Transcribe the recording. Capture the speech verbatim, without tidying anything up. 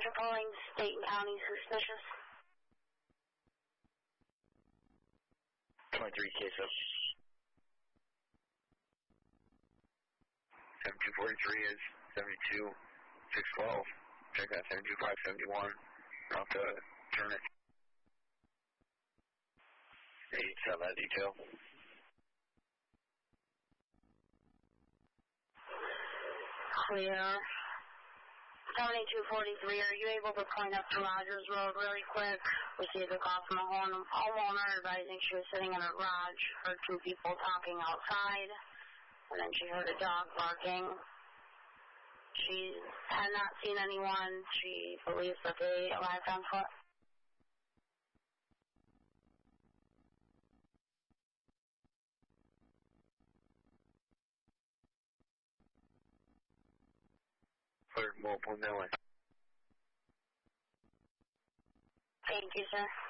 You're calling state and county suspicious. twenty-three case up. seventy-two forty-three is seventy-two six twelve. Check that seventy-two five seventy-one. Off to turn it. Hey, tell that detail. Clear. seventy-two forty-three, are you able to point up to Rogers Road really quick? Received a call from a homeowner advising she was sitting in a garage, heard two people talking outside, and then she heard a dog barking. She had not seen anyone. She believes that they arrived on foot. Clear multiple million. Thank you, sir.